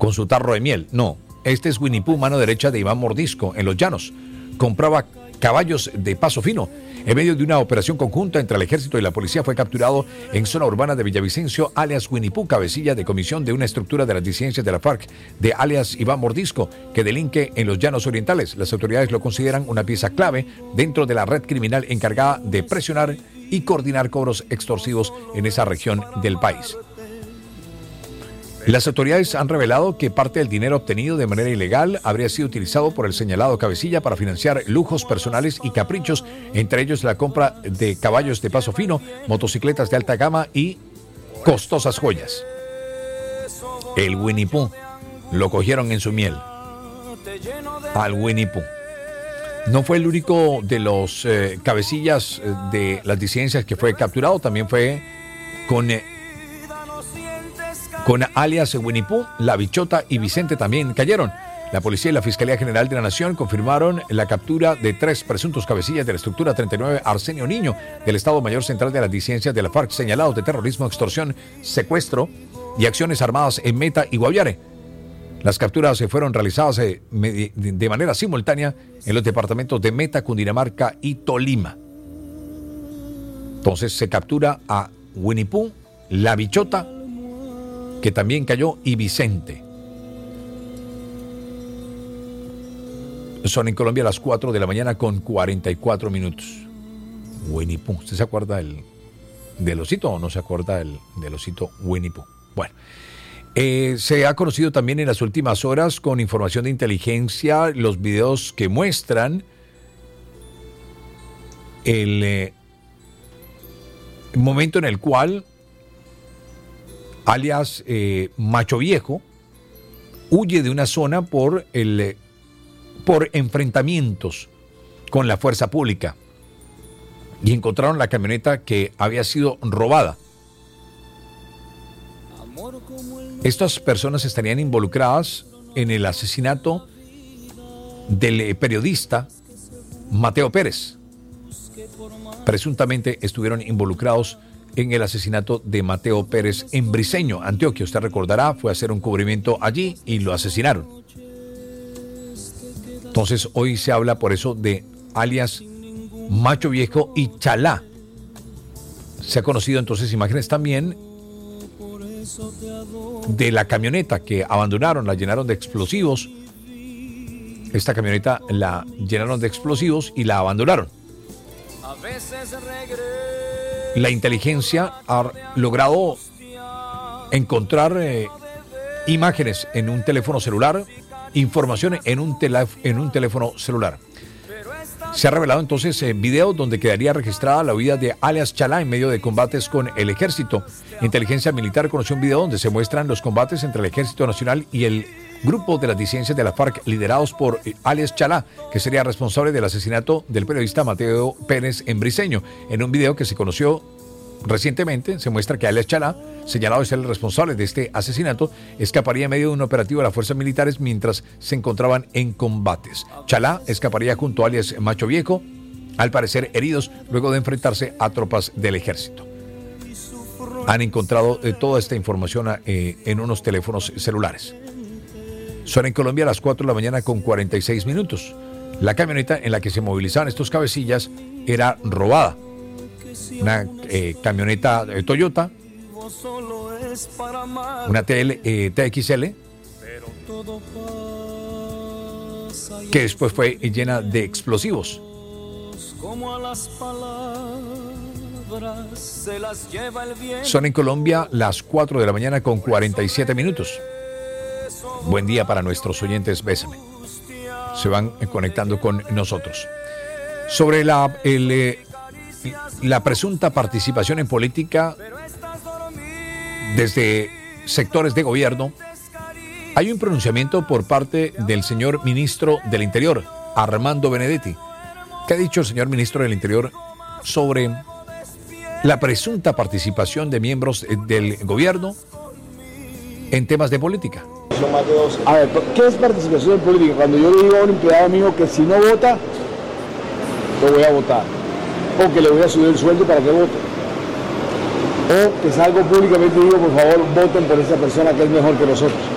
con su tarro de miel. No, este es Winnie Pooh, mano derecha de Iván Mordisco, en Los Llanos. Compraba caballos de paso fino. En medio de una operación conjunta entre el ejército y la policía fue capturado en zona urbana de Villavicencio, alias Winnie Pooh, cabecilla de comisión de una estructura de las disidencias de la FARC, de alias Iván Mordisco, que delinque en los Llanos Orientales. Las autoridades lo consideran una pieza clave dentro de la red criminal encargada de presionar y coordinar cobros extorsivos en esa región del país. Las autoridades han revelado que parte del dinero obtenido de manera ilegal habría sido utilizado por el señalado cabecilla para financiar lujos personales y caprichos, entre ellos la compra de caballos de paso fino, motocicletas de alta gama y costosas joyas. El Winnie Pooh lo cogieron en su miel. Al Winnie Pooh. No fue el único de los cabecillas de las disidencias que fue capturado, también fue con alias Winnie Pooh, La Bichota y Vicente también cayeron. La policía y la Fiscalía General de la Nación confirmaron la captura de 3 presuntos cabecillas de la estructura 39 Arsenio Niño del Estado Mayor Central de las disidencias de la FARC, señalados de terrorismo, extorsión, secuestro y acciones armadas en Meta y Guaviare. Las capturas se fueron realizadas de manera simultánea en los departamentos de Meta, Cundinamarca y Tolima. Entonces se captura a Winnie Pooh, La Bichota, que también cayó, y Vicente. Son en Colombia las 4 de la mañana con 44 minutos. Winnie Pooh. ¿Usted se acuerda del osito o no se acuerda del osito Winnie Pooh? Bueno, se ha conocido también en las últimas horas, con información de inteligencia, los videos que muestran el momento en el cual alias Macho Viejo huye de una zona por enfrentamientos con la fuerza pública, y encontraron la camioneta que había sido robada. Estas personas estarían involucradas en el asesinato del periodista Mateo Pérez. Presuntamente estuvieron involucrados en el asesinato de Mateo Pérez en Briceño, Antioquia. Usted recordará, fue a hacer un cubrimiento allí y lo asesinaron. Entonces hoy se habla por eso de alias Macho Viejo y Chalá. Se ha conocido entonces imágenes también de la camioneta que abandonaron, la llenaron de explosivos. Esta camioneta la llenaron de explosivos y la abandonaron. La inteligencia ha logrado encontrar imágenes en un teléfono celular, información en un teléfono celular. Se ha revelado entonces videos donde quedaría registrada la huida de alias Chalá en medio de combates con el ejército. Inteligencia Militar conoció un video donde se muestran los combates entre el Ejército Nacional y el grupo de las disidencias de la FARC liderados por alias Chalá, que sería responsable del asesinato del periodista Mateo Pérez en Briceño. En un video que se conoció recientemente se muestra que alias Chalá, señalado de ser el responsable de este asesinato, escaparía en medio de un operativo de las fuerzas militares mientras se encontraban en combates. Chalá escaparía junto a alias Macho Viejo, al parecer heridos luego de enfrentarse a tropas del ejército. Han encontrado toda esta información en unos teléfonos celulares. Son en Colombia las 4 de la mañana con 46 minutos. La camioneta en la que se movilizaban estos cabecillas era robada. Una camioneta Toyota, una TXL, que después fue llena de explosivos. Son en Colombia las 4 de la mañana con 47 minutos. Buen día para nuestros oyentes, bésame. Se van conectando con nosotros. Sobre la presunta participación en política desde sectores de gobierno, hay un pronunciamiento por parte del señor ministro del Interior, Armando Benedetti. ¿Qué ha dicho el señor ministro del Interior sobre la presunta participación de miembros del gobierno en temas de política? A ver, ¿qué es participación en política? Cuando yo le digo a un empleado mío que si no vota, lo voy a votar, o que le voy a subir el sueldo para que vote, o que salgo públicamente y digo, por favor, voten por esa persona que es mejor que nosotros.